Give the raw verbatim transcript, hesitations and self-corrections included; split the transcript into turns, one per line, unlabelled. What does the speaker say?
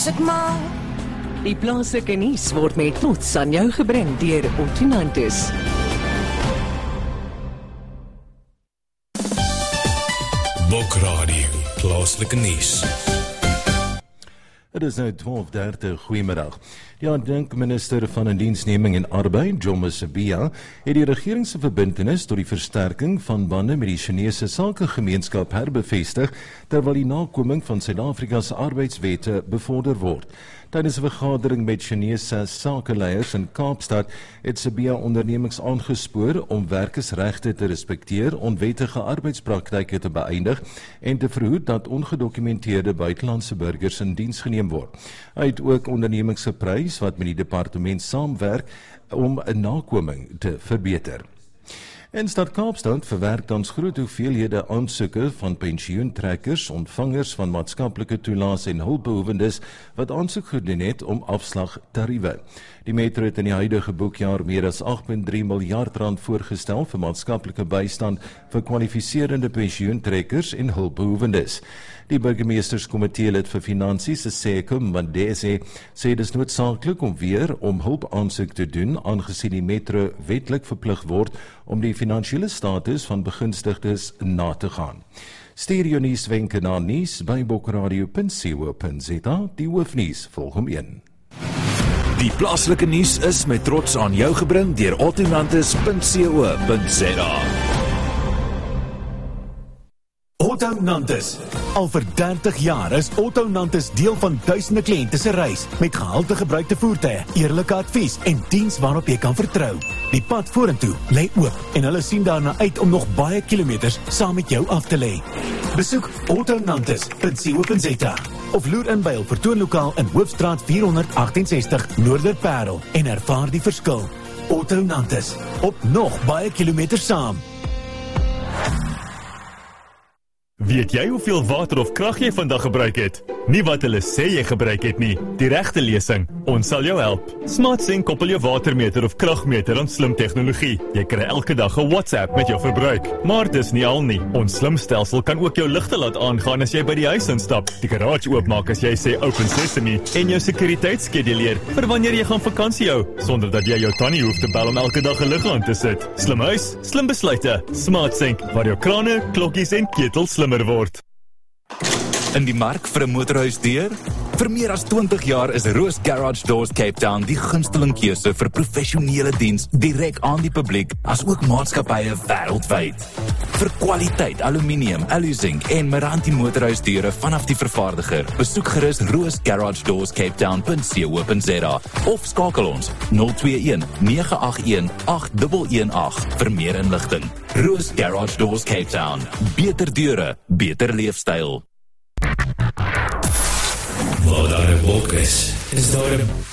Ek maar.
Die plaaslike nuus word met trots aan jou gebring deur Ottinantis.
Bokradio, plaaslike nuus.
Het is nou twaalf dertig, goeiemiddag. Die aandinkminister van Indiensneming en Arbeid, Jomo Sibiya, het die regering se verbintenis tot die versterking van bande met die Chinese sakegemeenskap herbevestig, terwyl die nakoming van Suid-Afrika se arbeidswette bevorder word. Tydens 'n vergadering met Chinese sakeleiers in Kaapstad het Sibiya ondernemings aangespoor om werkersregte te respekteer, onwettige arbeidspraktyke te beëindig en te verhoed dat ongedokumenteerde buitelandse burgers in diens geneem word. Hy het ook ondernemings geprys wat met die departement saamwerk om 'n nakoming te verbeter. En Stad Kaapstad verwerk tans groot hoeveelhede aansoeke van pensioentrekkers, ontvangers van maatskaplike toelaas en hulpbehoewendes wat aansoek gedoen het om afslagtariewe. Die metro het in die huidige boekjaar meer as agt komma drie miljard rand voorgestel vir maatskaplike bystand vir kwalifiserende pensioentrekkers en hulpbehoewendes. Die burgemeesterskomitee lid vir finansies, Seseko Mandese, sê dis noodsaaklik om weer om hulp aansoek te doen, aangesien die metro wetlik verplig word om die finansiële status van begunstigdes na te gaan. Stuur jou nuuswenke na nuus by bokradio punt co punt za, die hoofnuus volg hom een.
Die plaaslike nuus is met trots aan jou gebring deur ottinantis punt co punt za.
Ottinantis. Al vir dertig jaar is Ottinantis deel van duisende kliënte se reis met gehalte gebruikte voertuie, eerlike advies en diens waarop jy kan vertrou. Die pad vorentoe lê oop en hulle sien daarna uit om nog baie kilometers saam met jou af te lê. Besoek ottinantis punt co punt za of loer in by hul vertoonlokaal in Hoofstraat vierhonderd agtensestig Noorderparel en ervaar die verskil. Ottinantis, op nog baie kilometers saam.
Weet jy hoeveel water of krag jy vandag gebruik het? Nie wat hulle sê jy gebruik het nie. Die regte lesing. Ons sal jou help. SmartSync koppel jou watermeter of kragmeter aan slim tegnologie. Jy kry elke dag 'n WhatsApp met jou verbruik. Maar dis nie al nie. Ons slim stelsel kan ook jou ligte laat aangaan as jy by die huis instap, die garage oopmaak as jy sê open sesame en jou sekuriteitsskeduleer vir wanneer jy gaan vakansie hou, sonder dat jy jou tannie hoef te bel om elke dag 'n lig aan te sit. Slim huis, slim besluite. SmartSync, waar jou krane, klokkies en ketels slim word.
In die mark vir 'n motorhuisdeur? Vir meer as twintig jaar is Roos Garage Doors Cape Town die gunsteling keuse vir professionele diens direk aan die publiek, as ook maatskappye wêreldwyd. Vir kwaliteit aluminium, alu-zinc en Meranti motorhuisdeure vanaf die vervaardiger, besoek gerus roos garage doors cape town punt co punt za of skakel ons nul twee een nege agt een agt een een agt vir meer inligting. Roos Garage Doors Cape Town. Beter deure, beter leefstyl.
Waar daar 'n wolk is, is daar 'n